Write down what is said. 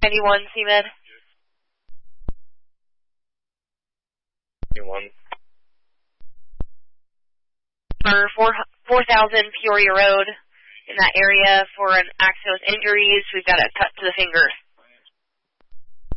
91 CMed. 91. For 4,000 Peoria Road in that area for an accident with injuries. We've got a cut to the finger.